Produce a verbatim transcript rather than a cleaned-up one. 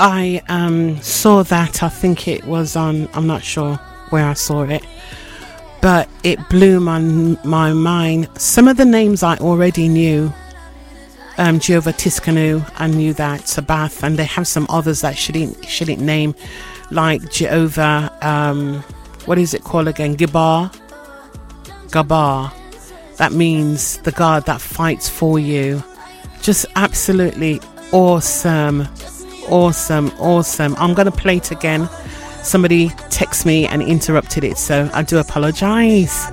I um, saw that. I think it was on, I'm not sure where I saw it, but it blew my, my mind. Some of the names I already knew. Um, Jehovah Tiskanu, I knew that, Sabbath, and they have some others that shouldn't shouldn't name, like Jehovah, um, what is it called again? Gibar, Gabar. That means the God that fights for you. Just absolutely awesome. Awesome, awesome. I'm going to play it again. Somebody texted me and interrupted it, so I do apologize.